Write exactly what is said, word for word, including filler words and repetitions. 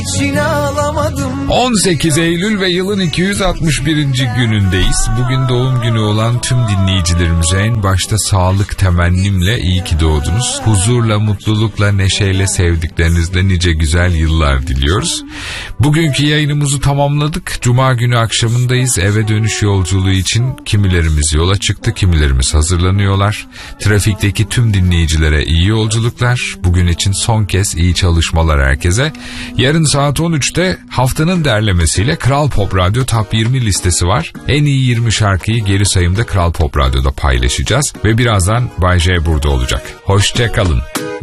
için ağlamadım. on sekiz Eylül ve yılın iki yüz altmış birinci günündeyiz. Bugün doğum günü olan tüm dinleyicilerimize en başta sağlık temennimle iyi ki doğdunuz. Huzurla, mutlulukla, neşeyle, sevdiklerinizle nice güzel yıllar diliyoruz. Bugünkü yayınımızı tamamladık. Cuma günü akşamındayız. Eve dönüş yolculuğu için kimilerimiz yola çıktı, kimilerimiz hazırlanıyorlar. Trafikteki tüm dinleyicilere iyi yolculuklar. Bugün için son kez iyi çalışmalar herkese. Yarın saat on üçte haftanın derlemesiyle Kral Pop Radyo Top yirmi listesi var. En iyi yirmi şarkıyı geri sayımda Kral Pop Radyo'da paylaşacağız. Ve birazdan Bay J burada olacak. Hoşça kalın.